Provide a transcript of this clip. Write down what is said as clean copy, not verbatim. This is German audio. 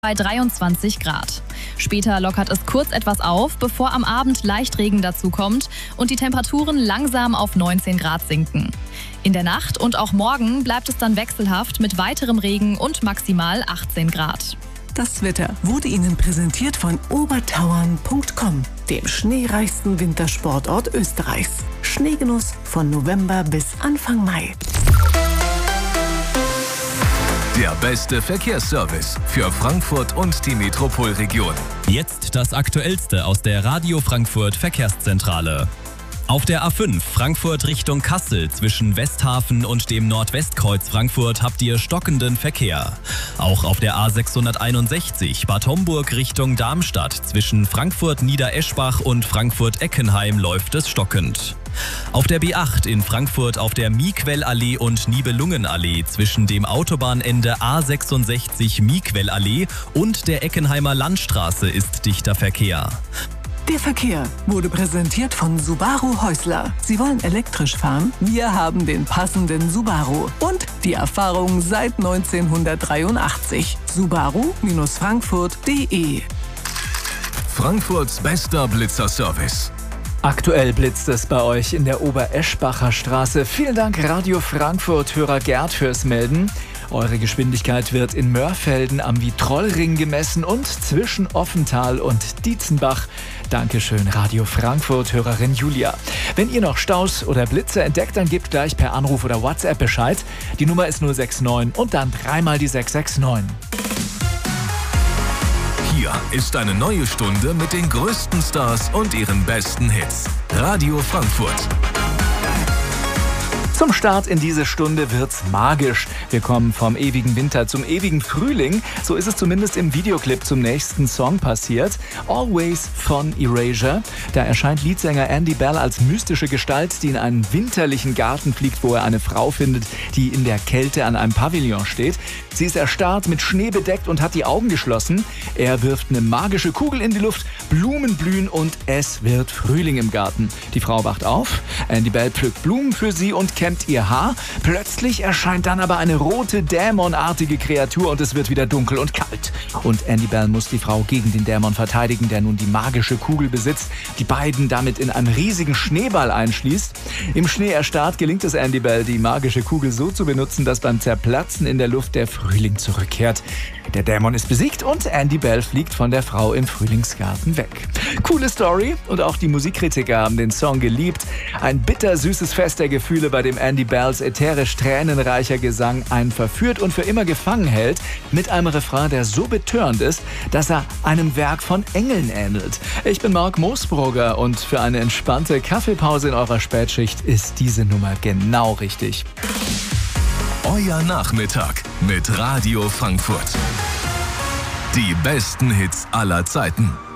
bei 23 Grad. Später lockert es kurz etwas auf, bevor am Abend leicht Regen dazukommt und die Temperaturen langsam auf 19 Grad sinken. In der Nacht und auch morgen bleibt es dann wechselhaft mit weiterem Regen und maximal 18 Grad. Das Wetter wurde Ihnen präsentiert von obertauern.com, dem schneereichsten Wintersportort Österreichs. Schneegenuss von November bis Anfang Mai. Der beste Verkehrsservice für Frankfurt und die Metropolregion. Jetzt das Aktuellste aus der Radio Frankfurt Verkehrszentrale. Auf der A5 Frankfurt Richtung Kassel zwischen Westhafen und dem Nordwestkreuz Frankfurt habt ihr stockenden Verkehr. Auch auf der A661 Bad Homburg Richtung Darmstadt zwischen Frankfurt Niedereschbach und Frankfurt Eckenheim läuft es stockend. Auf der B8 in Frankfurt auf der Miquellallee und Nibelungenallee zwischen dem Autobahnende A66 Miquellallee und der Eckenheimer Landstraße ist dichter Verkehr. Der Verkehr wurde präsentiert von Subaru Häusler. Sie wollen elektrisch fahren? Wir haben den passenden Subaru und die Erfahrung seit 1983. Subaru-Frankfurt.de. Frankfurts bester Blitzerservice. Aktuell blitzt es bei euch in der Obereschbacher Straße. Vielen Dank Radio Frankfurt-Hörer Gerd fürs Melden. Eure Geschwindigkeit wird in Mörfelden am Vitrollring gemessen und zwischen Offental und Dietzenbach. Dankeschön Radio Frankfurt-Hörerin Julia. Wenn ihr noch Staus oder Blitze entdeckt, dann gebt gleich per Anruf oder WhatsApp Bescheid. Die Nummer ist 069 und dann dreimal die 669. Hier ist eine neue Stunde mit den größten Stars und ihren besten Hits. Radio Frankfurt. Zum Start in diese Stunde wird's magisch. Wir kommen vom ewigen Winter zum ewigen Frühling. So ist es zumindest im Videoclip zum nächsten Song passiert. Always von Erasure. Da erscheint Leadsänger Andy Bell als mystische Gestalt, die in einen winterlichen Garten fliegt, wo er eine Frau findet, die in der Kälte an einem Pavillon steht. Sie ist erstarrt, mit Schnee bedeckt und hat die Augen geschlossen. Er wirft eine magische Kugel in die Luft, Blumen blühen und es wird Frühling im Garten. Die Frau wacht auf, Andy Bell pflückt Blumen für sie und kämmt ihr Haar. Plötzlich erscheint dann aber eine rote, dämonartige Kreatur und es wird wieder dunkel und kalt. Und Andy Bell muss die Frau gegen den Dämon verteidigen, der nun die magische Kugel besitzt, die beiden damit in einen riesigen Schneeball einschließt. Im Schnee erstarrt gelingt es Andy Bell, die magische Kugel so zu benutzen, dass beim Zerplatzen in der Luft der Frühling zurückkehrt. Der Dämon ist besiegt und Andy Bell fliegt von der Frau im Frühlingsgarten weg. Coole Story und auch die Musikkritiker haben den Song geliebt. Ein bittersüßes Fest der Gefühle, bei dem Andy Bells ätherisch tränenreicher Gesang einen verführt und für immer gefangen hält, mit einem Refrain, der so betörend ist, dass er einem Werk von Engeln ähnelt. Ich bin Marc Moosbrugger und für eine entspannte Kaffeepause in eurer Spätschicht ist diese Nummer genau richtig. Euer Nachmittag mit Radio Frankfurt. Die besten Hits aller Zeiten.